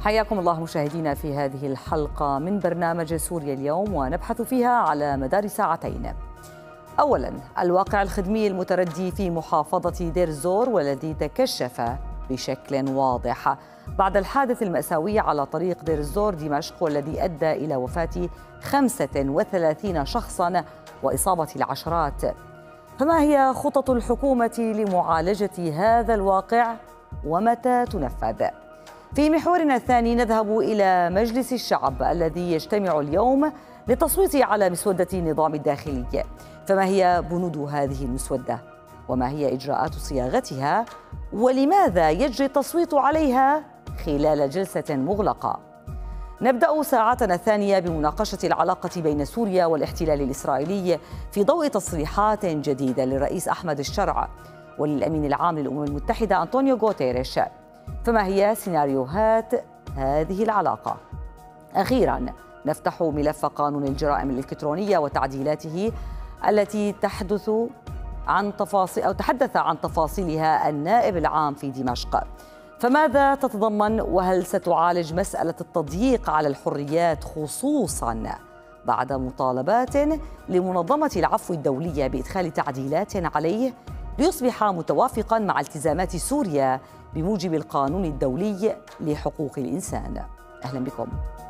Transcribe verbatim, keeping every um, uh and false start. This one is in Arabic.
حياكم الله مشاهدينا في هذه الحلقة من برنامج سوريا اليوم، ونبحث فيها على مدار ساعتين. أولاً، الواقع الخدمي المتردي في محافظة دير الزور والذي تكشف بشكل واضح بعد الحادث المأساوي على طريق دير الزور دمشق، والذي أدى إلى وفاة خمسة وثلاثين شخصاً وإصابة العشرات. فما هي خطط الحكومة لمعالجة هذا الواقع ومتى تنفذ؟ في محورنا الثاني نذهب إلى مجلس الشعب الذي يجتمع اليوم للتصويت على مسودة النظام الداخلي. فما هي بنود هذه المسودة؟ وما هي إجراءات صياغتها؟ ولماذا يجري التصويت عليها خلال جلسة مغلقة؟ نبدأ ساعتنا الثانية بمناقشة العلاقة بين سوريا والاحتلال الإسرائيلي في ضوء تصريحات جديدة للرئيس أحمد الشرع وللأمين العام للأمم المتحدة أنطونيو غوتيريش. فما هي سيناريوهات هذه العلاقة؟ أخيراً، نفتح ملف قانون الجرائم الإلكترونية وتعديلاته التي تحدث عن تفاصيل أو تحدث عن تفاصيلها النائب العام في دمشق. فماذا تتضمن؟ وهل ستعالج مسألة التضييق على الحريات، خصوصاً بعد مطالبات لمنظمة العفو الدولية بإدخال تعديلات عليه ليصبح متوافقاً مع التزامات سوريا بموجب القانون الدولي لحقوق الإنسان؟ أهلا بكم.